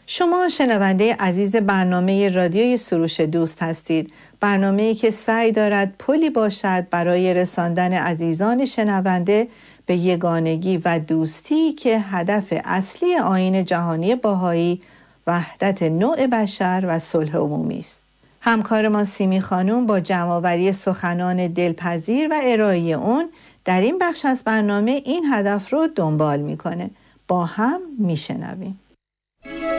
شما شنونده عزیز برنامه رادیوی سروش دوست هستید. برنامه‌ای که سعی دارد پلی باشد برای رساندن عزیزان شنونده به یگانگی و دوستی که هدف اصلی آیین جهانی بهایی وحدت نوع بشر و صلح عمومی است. همکارمان سیمی خانم با جمع‌آوری سخنان دلپذیر و ارائه اون در این بخش از برنامه این هدف رو دنبال میکنه. با هم میشنویم.